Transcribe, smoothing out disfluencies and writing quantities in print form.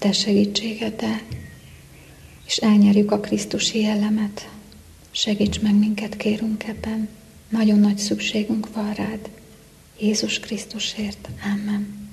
te segítségeddel, és elnyerjük a krisztusi jellemet. Segíts meg minket, kérünk ebben. Nagyon nagy szükségünk van rád. Jézus Krisztusért. Amen.